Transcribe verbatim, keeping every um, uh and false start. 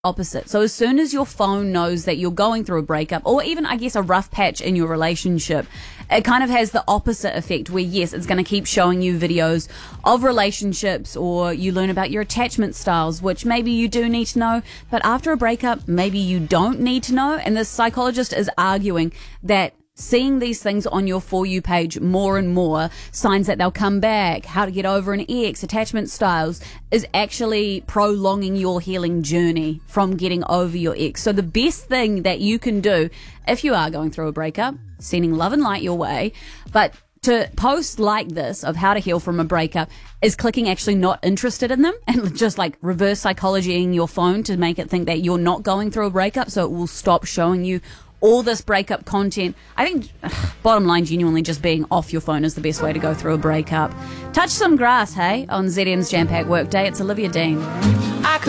opposite. So as soon as your phone knows that you're going through a breakup, or even, I guess, a rough patch in your relationship, it kind of has the opposite effect where, yes, it's going to keep showing you videos of relationships, or you learn about your attachment styles, which maybe you do need to know, but after a breakup, maybe you don't need to know. And the psychologist is arguing that seeing these things on your For You page more and more, signs that they'll come back, how to get over an ex, attachment styles, is actually prolonging your healing journey from getting over your ex. So the best thing that you can do if you are going through a breakup, sending love and light your way, but to post like this of how to heal from a breakup is clicking actually not interested in them and just like reverse psychologying your phone to make it think that you're not going through a breakup, so it will stop showing you all this breakup content. I think, ugh, bottom line, genuinely just being off your phone is the best way to go through a breakup. Touch some grass, hey, on Z N's Jam Pack Workday. It's Olivia Dean. I could